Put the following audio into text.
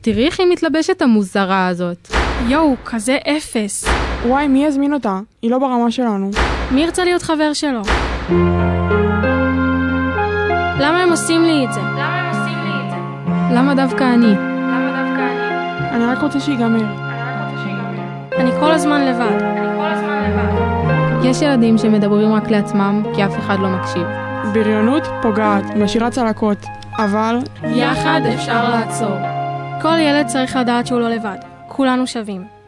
תראי איך היא מתלבשת המוזרה הזאת. יואו, כזה אפס. וואי, מי יזמין אותה? היא לא ברמה שלנו. מי ירצה להיות חבר שלו? למה הם עושים לי את זה? למה דווקא אני? אני רק רוצה שיגמר. אני כל הזמן לבד. יש ילדים שמדברים רק לעצמם כי אף אחד לא מקשיב. בריונות פוגעת, משאירה צלקות, אבל יחד אפשר לעצור. כל ילד צריך לדעת שהוא לא לבד. כולנו שווים.